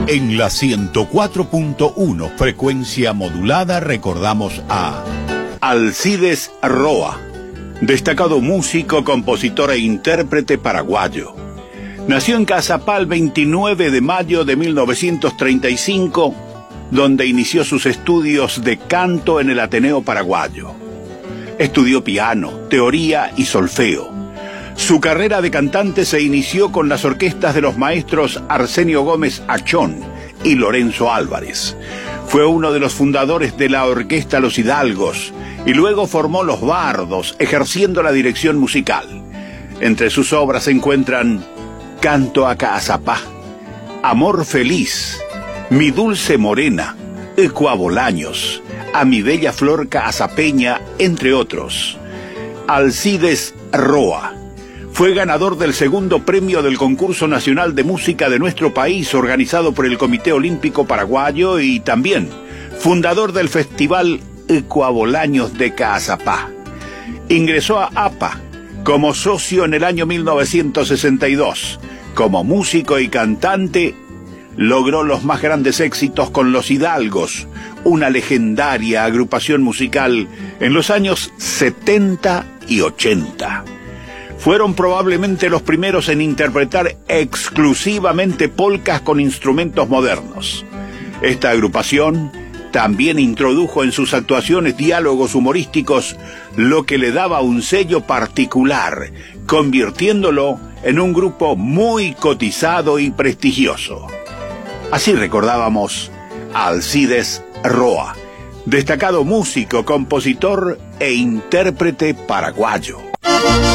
En la 104.1 frecuencia modulada recordamos a Alcides Roa, destacado músico, compositor e intérprete paraguayo. Nació en Caazapá el 29 de mayo de 1935, donde inició sus estudios de canto en el Ateneo Paraguayo. Estudió piano, teoría y solfeo. Su carrera de cantante se inició con las orquestas de los maestros Arsenio Gómez Achón y Lorenzo Álvarez. Fue uno de los fundadores de la orquesta Los Hidalgos y luego formó Los Bardos, ejerciendo la dirección musical. Entre sus obras se encuentran Canto a Caazapá, Amor Feliz, Mi Dulce Morena, Ecuabolaños, A Mi Bella Flor Caazapeña, entre otros. Alcides Roa fue ganador del segundo premio del Concurso Nacional de Música de nuestro país, organizado por el Comité Olímpico Paraguayo, y también fundador del Festival Ecuabolaños de Caazapá. Ingresó a APA como socio en el año 1962. Como músico y cantante, logró los más grandes éxitos con Los Hidalgos, una legendaria agrupación musical en los años 70 y 80. Fueron probablemente los primeros en interpretar exclusivamente polcas con instrumentos modernos. Esta agrupación también introdujo en sus actuaciones diálogos humorísticos, lo que le daba un sello particular, convirtiéndolo en un grupo muy cotizado y prestigioso. Así recordábamos a Alcides Roa, destacado músico, compositor e intérprete paraguayo.